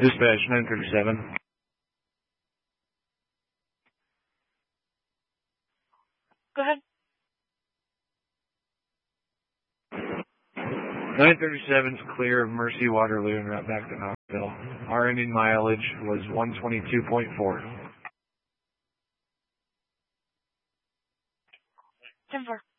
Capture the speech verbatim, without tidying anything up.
Dispatch nine thirty-seven. Go ahead. nine thirty-seven is clear of Mercy Waterloo and route back to Knoxville. Our ending mileage was one twenty-two point four. ten four.